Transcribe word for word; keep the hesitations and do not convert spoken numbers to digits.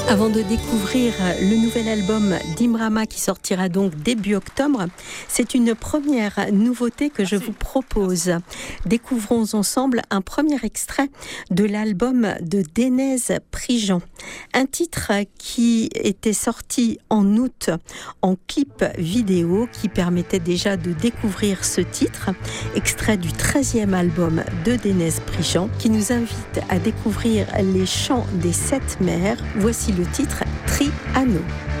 Avant de découvrir le nouvel album d'Imrama qui sortira donc début octobre, c'est une première nouveauté que je vous propose. Découvrons ensemble un premier extrait de l'album de Dénez Prigent. Un titre qui était sorti en août en clip vidéo qui permettait déjà de découvrir ce titre, extrait du treizième album de Dénez Prigent qui nous invite à découvrir les chants des sept mers. Voici le titre Triano.